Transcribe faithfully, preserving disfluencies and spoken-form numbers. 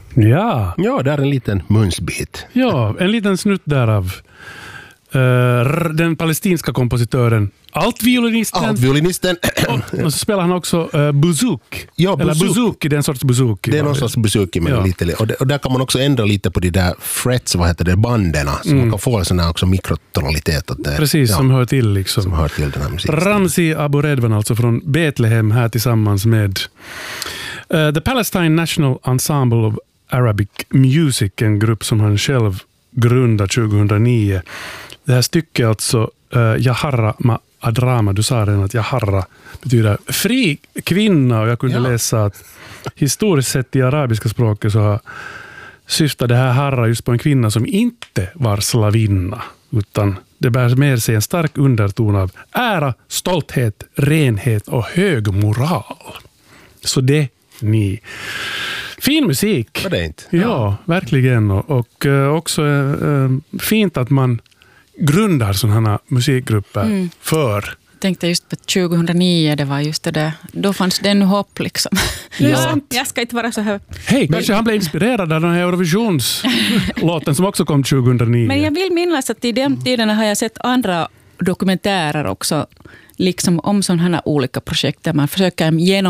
Ja. Ja, där är en liten munsbit. Ja, en liten snutt därav. Uh, den palestinska kompositören altviolinisten. Altviolinisten. och, och så spelar han också uh, bouzouki. Ja, Eller bouzouki, det är en sorts bouzouki. Det är någon sorts bouzouki, men ja. lite, och, det, och där kan man också ändra lite på de där frets, vad heter det, bandena, så mm. man kan få en sån här också mikrotonalitet. Att det, Precis, ja, som hör till liksom. Som hör till den här musiken. Ramzi Abu Redwan alltså från Betlehem här tillsammans med uh, The Palestine National Ensemble of Arabic Music, en grupp som han själv grundade tjugohundranio. Det här stycket alltså uh, Yaharra ma adrama, du sa redan att Yaharra betyder fri kvinna, och jag kunde ja. läsa att historiskt sett i arabiska språket så har syftat det här harra just på en kvinna som inte var slavinna, utan det bär med sig en stark underton av ära, stolthet, renhet och hög moral. Så det ni. Fin musik. Var det inte? Ja, ja. Verkligen. Och, och uh, också uh, fint att man grundar sådana musikgrupper mm. för. Jag tänkte just på tjugohundranio, det var just det där. Då fanns det en hopp liksom. Ja. Jag ska inte vara så här. Hej, kanske han blev inspirerad av den här Eurovisionslåten som också kom tjugohundranio. Men jag vill minnas att i den tiden har jag sett andra dokumentärer också, liksom om sådana här olika projekt där man försöker genom